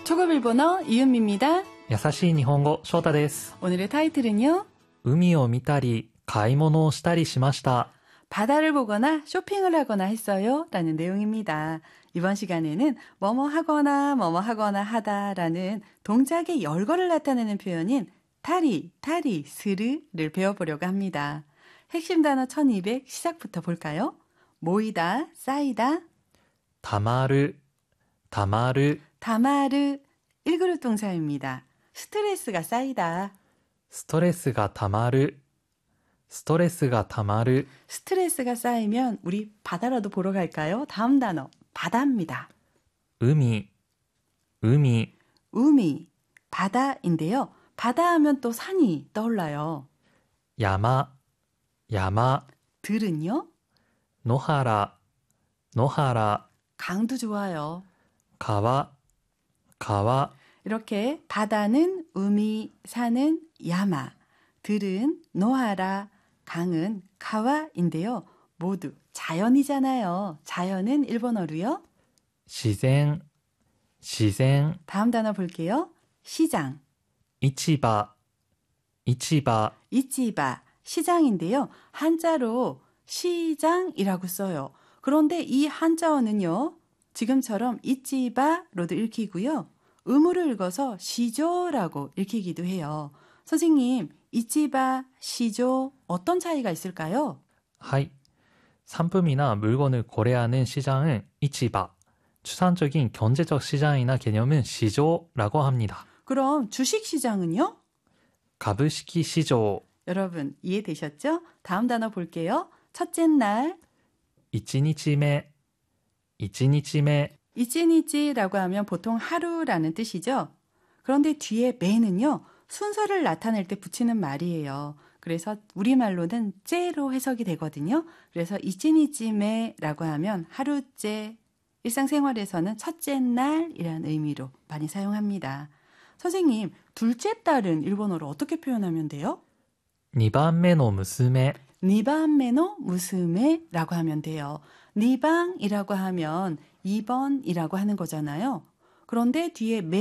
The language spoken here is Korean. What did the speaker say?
초급 일본어 이은미입니다. 優しい日本語、翔太です。 오늘의 타이틀은요. 海を見たり、買い物をしたりしました。 바다를 보거나 쇼핑을 하거나 했어요 라는 내용입니다. 이번 시간에는 뭐뭐 하거나 하다라는 동작의 열거를 나타내는 표현인 타리, 스르를 배워보려고 합니다. 핵심 단어 1200 시작부터 볼까요? 모이다, 쌓이다. たまる、たまる。 다마르 1그룹 동사입니다. 스트레스가 쌓이다. ストレスがたまる。ストレスがたまる。 스트레스가 쌓이면 우리 바다라도 보러 갈까요? 다음 단어 바다입니다. 海、海。 우미, 바다인데요. 바다 하면 또 산이 떠올라요. 山、山。 들은요? 野原、野原。 강도 좋아요. 川、川。 이렇게 바다는 우미, 산은 야마, 들은 노하라, 강은 카와인데요. 모두 자연이잖아요. 자연은 일본어로요. 自然、自然。 다음 단어 볼게요. 시장, 市場、市場。 이치바, 시장인데요. 한자로 시장이라고 써요. 그런데 이 한자어는요. 지금처럼 이치바로도 읽히고요. 의무를 읽어서 시조라고 읽히기도 해요. 선생님, 이치바, 시조 어떤 차이가 있을까요? はい。상품이나 물건을 거래하는 시장은 市場. 추상적인 경제적 시장이나 개념은 시조라고 합니다. 그럼 주식시장은요? 株式市場. 여러분 이해되셨죠? 다음 단어 볼게요. 첫째 날, 1日目、1日目。 이치니치라고 하면 보통 하루라는 뜻이죠. 그런데 뒤에 매는요. 순서를 나타낼 때 붙이는 말이에요. 그래서 우리말로는 째로 해석이 되거든요. 그래서 이치니치매라고 하면 하루째, 일상생활에서는 첫째 날이라는 의미로 많이 사용합니다. 선생님, 둘째 딸은 일본어로 어떻게 표현하면 돼요? 2番目の娘。 니반메노 무스메라고 하면 돼요. 니방이라고 하면 2번이라고 하는 거잖아요. 그런데 뒤에